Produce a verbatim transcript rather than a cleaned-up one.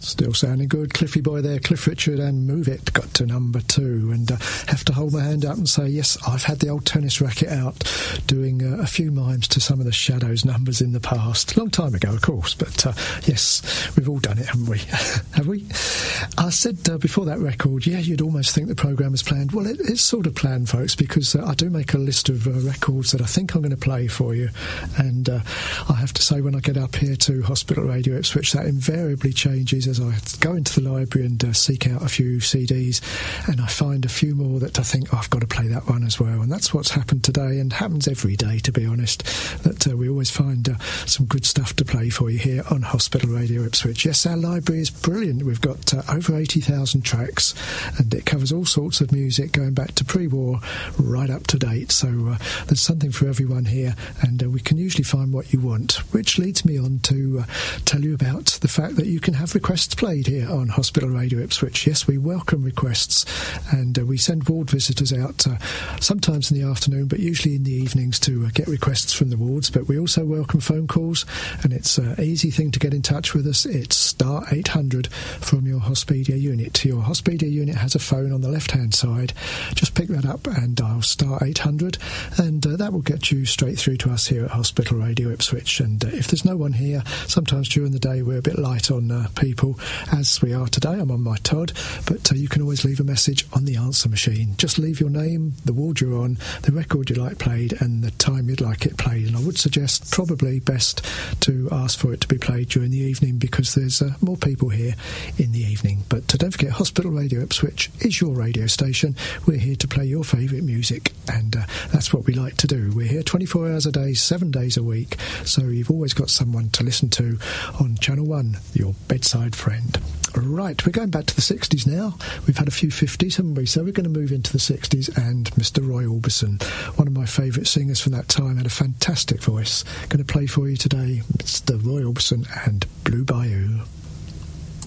Still sounding good. Cliffy Boy there, Cliff Richard and Move It got to number two. And uh, have to hold my hand up and say, yes, I've had the old tennis racket out doing uh, a few mimes to some of the Shadows numbers in the past. Long time ago, of course, but uh, yes, we've all done it, haven't we? Have we? I said uh, before that record, yeah, you'd almost think the programme is planned. Well, it, it's sort of planned, folks, because uh, I do make a list of uh, records that I think I'm going to play for you. And uh, I have to say, when I get up here to Hospital Radio Ipswich, that invariably changes as I go into the library and uh, seek out a few C Ds, and I find a few more that I think, oh, I've got to play that one as well. And that's what's happened today, and happens every day, to be honest, that uh, we always find uh, some good stuff to play for you here on Hospital Radio Ipswich. Yes, our library is brilliant. We've got uh, over eighty thousand tracks, and it covers all sorts of music going back to pre-war right up to date. So uh, there's something for everyone here, and uh, we can usually find what you want, which leads me on to uh, tell you about the fact that you can have requests played here on Hospital Radio Ipswich. Yes, we welcome requests, and uh, we send ward visitors out uh, sometimes in the afternoon, but usually in the evenings to uh, get requests from the wards. But we also welcome phone calls, and it's an easy thing to get in touch with us. It's star eight hundred from your Hospedia unit. Your Hospedia unit has a phone on the left-hand side. Just pick that up and dial star eight hundred, and uh, that will get you straight through to us here at Hospital Radio Ipswich. And uh, if there's no one here, sometimes during the day we're a bit light on uh, people, as we are today. I'm on my Todd, but uh, you can always leave a message on the answer machine. Just leave your name, the ward you're on, the record you like played, and the time you'd like it played. And I would suggest probably best to ask for it to be played during the evening, because there's uh, more people here in the evening. But uh, don't forget, Hospital Radio Ipswich is your radio station. We're here to play your favourite music, and uh, that's what we like to do. We're here twenty-four hours a day, seven days a week, so you've always got someone to listen to on Channel one, your bedside friend. Right, we're going back to the sixties now. We've had a few fifties, haven't we? So we're going to move into the sixties, and Mister Roy Orbison, one of my favourite singers from that time, had a fantastic voice. Going to play for you today, Mister Roy Orbison and Blue Bayou.